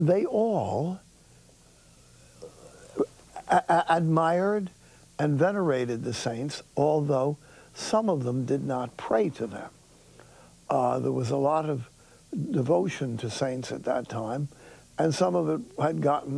They all admired and venerated the saints, although some of them did not pray to them. There was a lot of devotion to saints at that time, and some of it had gotten